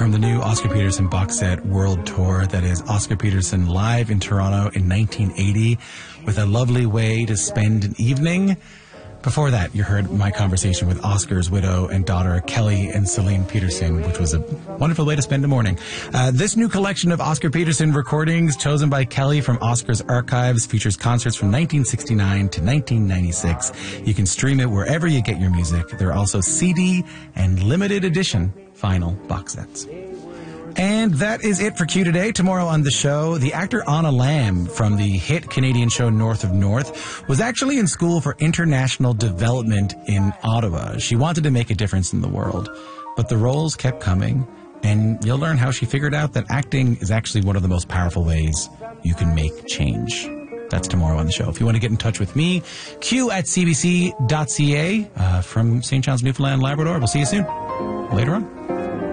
from the new Oscar Peterson box set World Tour. That is Oscar Peterson live in Toronto in 1980 with A Lovely Way to Spend an Evening. Before that, you heard my conversation with Oscar's widow and daughter, Kelly and Celine Peterson, which was a wonderful way to spend a morning. This new collection of Oscar Peterson recordings, chosen by Kelly from Oscar's archives, features concerts from 1969 to 1996. You can stream it wherever you get your music. There are also CD and limited edition vinyl box sets. And that is it for Q today. Tomorrow on the show, the actor Anna Lamb from the hit Canadian show North of North was actually in school for international development in Ottawa. She wanted to make a difference in the world, but the roles kept coming, and you'll learn how she figured out that acting is actually one of the most powerful ways you can make change. That's tomorrow on the show. If you want to get in touch with me, q@cbc.ca from St. John's, Newfoundland, Labrador. We'll see you soon. Later on.